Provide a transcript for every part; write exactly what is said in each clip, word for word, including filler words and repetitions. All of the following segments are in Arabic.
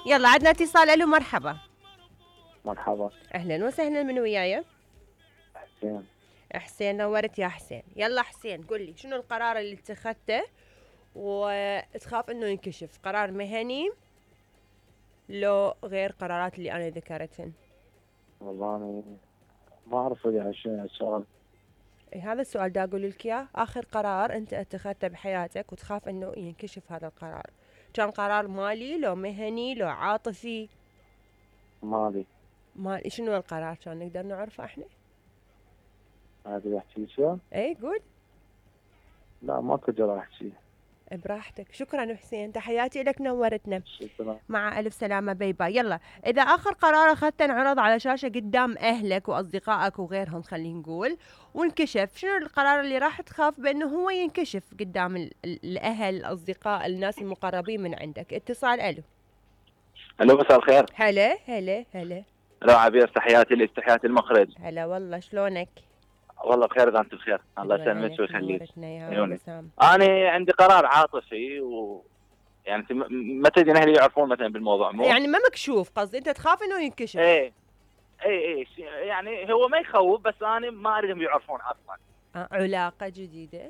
يلا عندنا اتصال. الو مرحبا. مرحبا. اهلا وسهلا، من وياي؟ حسين. حسين، نورت يا حسين. يلا حسين، قل لي شنو القرار اللي اتخذته وتخاف انه ينكشف؟ قرار مهني لو غير قرارات اللي انا ذكرتهن؟ والله أنا ما أعرف يعني شنو السؤال. إيه هذا السؤال دا اقول لك اياه. اخر قرار انت اتخذته بحياتك وتخاف انه ينكشف هذا القرار، كان قرار مالي لو مهني لو عاطفي؟ مالي. مالي. شنو القرار كان نقدر نعرفه احنا؟ هذا يحكي شو؟ اي قول. لا ماكو جرى أحكي. براحتك. شكرا حسين، تحياتي لك، نورتنا. شكرا. مع ألف سلامة، باي باي. يلا إذا آخر قرار أخذته انعرض على شاشة قدام أهلك وأصدقائك وغيرهم خلينا نقول وانكشف، شنو القرار اللي راح تخاف بأنه هو ينكشف قدام ال- ال- الأهل، الأصدقاء، الناس المقربين من عندك؟ اتصال. ألو. الو مساء الخير. هلا هلا هلا. الو عبير، تحياتي لك، تحياتي المخرج. هلا والله، شلونك؟ والله بخير اذا انت بخير، الله يسلمك ويخليك. نورتنا يا عيوني. وسام. انا عندي قرار عاطفي و يعني انت م- ما تدري اهلي يعرفون مثلا بالموضوع مو؟ يعني ما مكشوف قصدي، انت تخاف انه ينكشف؟ ايه ايه ايه ش- يعني هو ما يخوف بس انا ما اريدهم يعرفون اصلا. آه، علاقة جديدة؟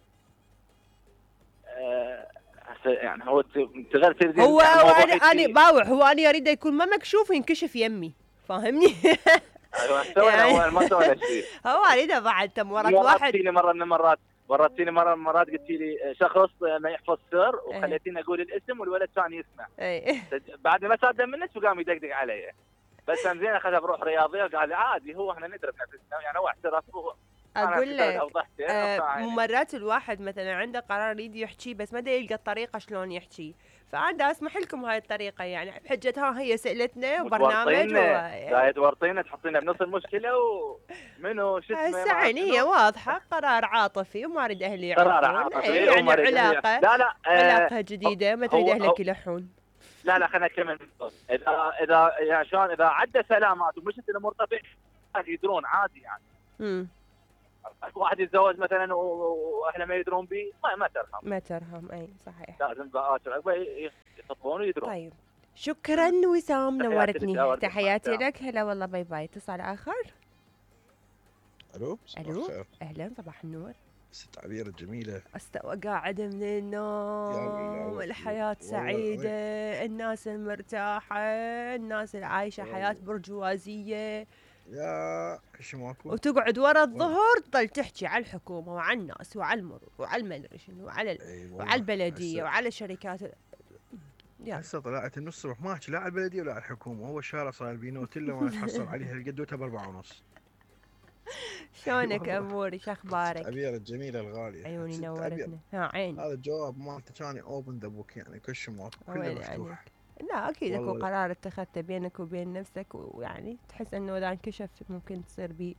آه هسه يعني هو ت- انت غير تدري هو يعني هو الموضوع انا انا يجي- باوع، هو انا اريد يكون ما مكشوف وينكشف يمي، فاهمني؟ ايوه سوينا يعني- أول ما سوينا شيء. هو اريده بعد تم ورط واحد. ورطتيني مره من المرات، ورطتيني مره من المرات قلت لي شخص ما يحفظ سر وخليتيني اقول الاسم والولد كان يسمع. اي بعد ما صدق منك وقام يدقدق علي، بس انا زين اخذها بروح رياضيه وقال لي عادي، هو احنا ندري بنفسنا يعني هو اعترف. اقول لك آه آه مرات الواحد مثلا عنده قرار يريد يحكي بس ما يلقى الطريقه شلون يحكي، فانا اسمح لكم هاي الطريقه يعني بحجه ها هي سالتنا وبرنامج جاي تورطينا تحطينا بنص المشكله ومنو شو اسمه. هسه يعني هي واضحه، قرار عاطفي وما اريد اهلي يعرفون. قرار عاطفي يعني علاقه. لا لا آه علاقه جديده ما تريد اهلك يلحون. لا لا خلينا نكمل. اذا اذا يعني شلون اذا عدى سلامات ومشت الامور طبيعي يدرون عادي يعني. امم واحد يتزوج مثلا واهله ما يدرون به ما ما ترهم. ما ترهم. اي صحيح. لازم باكر يخطبون ويدرون. طيب شكرا وسام، تحياتي نورتني. لك، تحياتي أورتك. لك. هلا والله، باي باي. اتصال اخر. الو صباح الو الخير. اهلا، صباح النور. ست عبير الجميله. استوى قاعده من النوم، الحياه سعيده، الناس المرتاحه، الناس العايشه حياه برجوازيه، يا شو ماكو. وتقعد ورا الظهر تضل تحكي على الحكومه وعلى الناس وعلى المرور وعلى المدري شنو وعلى ال... أي وعلى البلديه هسه وعلى الشركات. يلا هسه طلعت من الصبح ما احكي لا على البلديه ولا على الحكومه، هو الشارع صار بينوتيلا وانا اتحصل عليها القدوته باربعه ونص. شلونك اموري؟ شو اخبارك؟ عبير الجميله الغاليه. عيوني ست عبير، نورتنا. ها عين. هذا الجواب مالته كان اوبن ذا بوك يعني كل شيء ماكو كله وين مفتوح. لا اكيد اكو والله لا. قرار اتخذته بينك وبين نفسك، ويعني تحس انه اذا انكشف ممكن تصير بي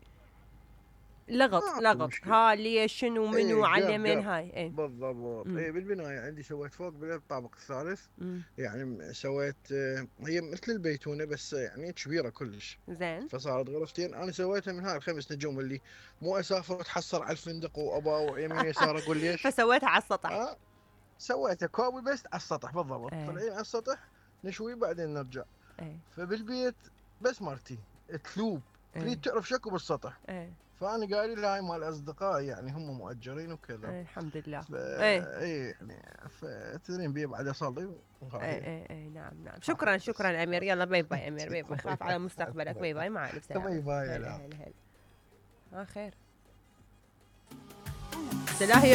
لغط ماكو لغط. مشكلة. ها ليش شنو منو إيه، على جاب- من جاب. هاي. اي بالضبط. مم. اي بالبنايه عندي سويت فوق بالطابق الثالث، مم. يعني سويت آه، هي مثل البيتونه بس يعني كبيره كلش، زين. فصارت غرفتين. انا سويتها من هاي الخمس نجوم اللي مو اسافر واتحصر على الفندق واباوع يمين يسار اقول ليش. فسويتها على السطح. آه سويتها كوبي بس على السطح بالضبط. ايه. طالعين على السطح نشوي بعدين نرجع. اي فبالبيت بس مرتي تلوب تريد تعرف شكو بالسطح، اي فانا قايل لها هاي مال اصدقائي يعني هم مؤجرين وكذا. اي الحمد لله. ف... اي اي يعني فتدرين بيه بعد اصلي وهاي. اي اي اي نعم نعم. شكرا شكرا امير. يلا باي باي امير، باي باي. خاف على مستقبلك. باي باي. مع الف سلامه. باي باي. هلا هلا هلا. ها خير. لا هي